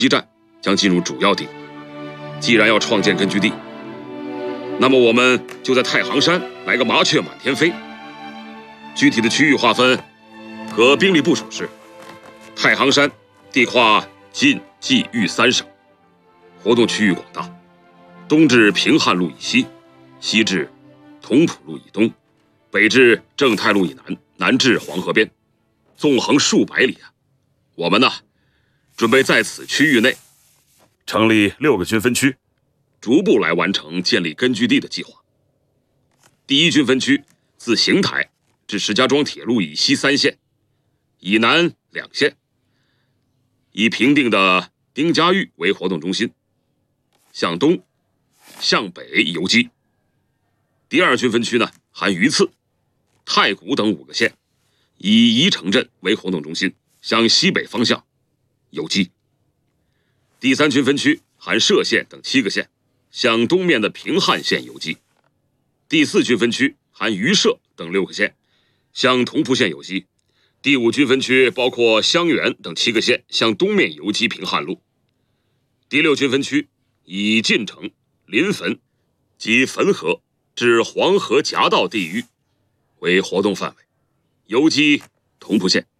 激战将进入主要地。既然要创建根据地，那么我们就在太行山来个麻雀满天飞。具体的区域划分和兵力部署是：太行山地跨晋、冀、豫3省，活动区域广大，东至平汉路以西，西至同蒲路以东，北至正太路以南，南至黄河边，纵横数百里啊！我们呢，准备在此区域内成立6个军分区，逐步来完成建立根据地的计划。第1军分区自邢台至石家庄铁路以西3线，以南2线，以平定的丁家峪为活动中心，向东、向北游击。第2军分区呢，含榆次、太谷等5个县，以宜城镇为活动中心，向西北方向游击。第3军分区含歙县等7个县，向东面的平汉县游击。第4军分区含榆社等6个县，向同蒲县游击。第5军分区包括襄垣等7个县，向东面游击平汉路。第6军分区以晋城、临汾及汾河至黄河夹道地域为活动范围，游击同蒲县。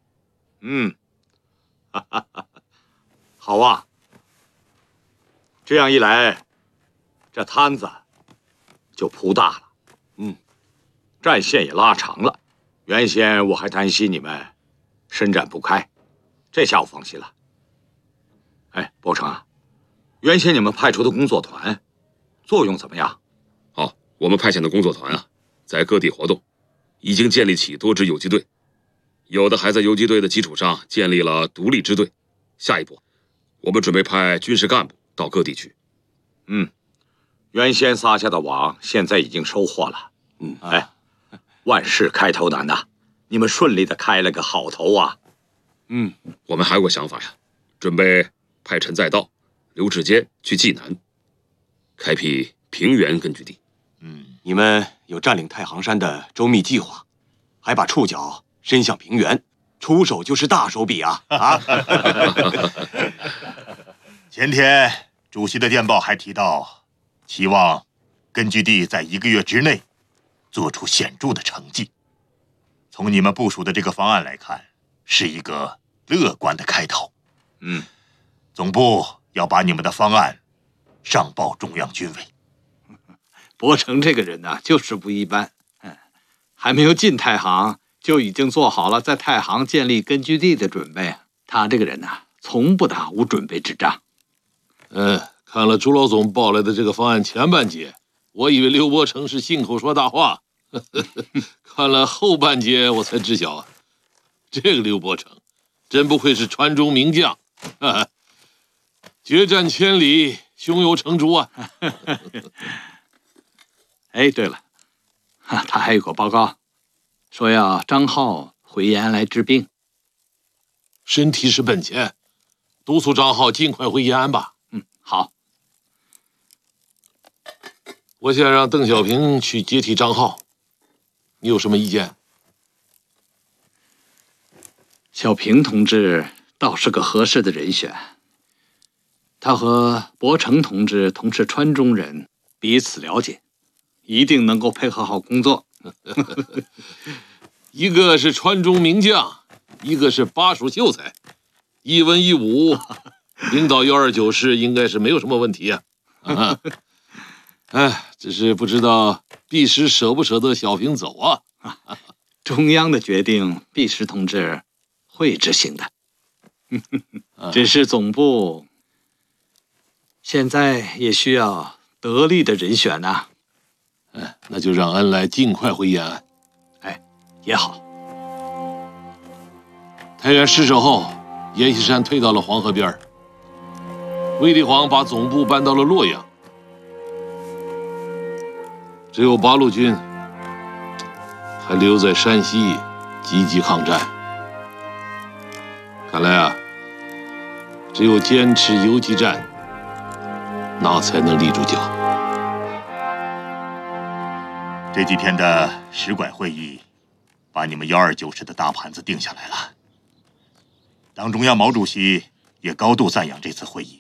好啊，这样一来，这摊子就铺大了，战线也拉长了。原先我还担心你们伸展不开，这下我放心了。哎，伯承啊，原先你们派出的工作团作用怎么样？ 我们派遣的工作团啊，在各地活动，已经建立起多支游击队，有的还在游击队的基础上建立了独立支队。下一步，我们准备派军事干部到各地去。 原先撒下的网，现在已经收获了。万事开头难呐，你们顺利的开了个好头啊。 我们还有个想法呀，准备派陈再道、刘志坚去济南，开辟平原根据地。 你们有占领太行山的周密计划，还把触角伸向平原，出手就是大手笔啊！ 前天主席的电报还提到，期望根据地在1个月之内做出显著的成绩。从你们部署的这个方案来看，是一个乐观的开头。总部要把你们的方案上报中央军委。 伯承这个人呢，就是不一般。还没有进太行，就已经做好了在太行建立根据地的准备。他这个人呢，从不打无准备之仗。 看了朱老总报来的这个方案前半截，我以为刘伯承是信口说大话，看了后半截，我才知晓，这个刘伯承真不愧是川中名将，决战千里，胸有成竹啊！ 哎，对了，他还有个报告，说要张浩回延安来治病。 身体是本钱，督促张浩尽快回延安吧。 好。 我想让邓小平去接替张浩，你有什么意见？ 小平同志倒是个合适的人选，他和伯承同志同是川中人，彼此了解，一定能够配合好工作。 一个是川中名将，一个是巴蜀秀才，一文一武，领导129师应该是没有什么问题啊。只是不知道毕师舍不舍得小平走啊？ 中央的决定，毕师同志会执行的。只是总部现在也需要得力的人选呐。 那就让恩来尽快回延安。 也好。 太原失守后，阎锡山退到了黄河边，卫立煌把总部搬到了洛阳，只有八路军还留在山西积极抗战。看来啊，只有坚持游击战，那才能立住脚。 这几天的使馆会议，把你们129师的大盘子定下来了。党中央毛主席也高度赞扬这次会议。